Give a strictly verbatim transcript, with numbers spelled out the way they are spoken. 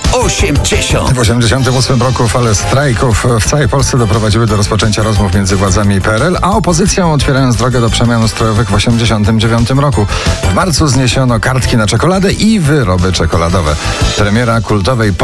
osiemdziesiąt. W osiemdziesiątym ósmym roku fale strajków w całej Polsce doprowadziły do rozpoczęcia rozmów między władzami i P R L, a opozycją otwierając drogę do przemian ustrojowych w osiemdziesiątym dziewiątym roku. W marcu zniesiono kartki na czekoladę i wyroby czekoladowe. Premiera kultowej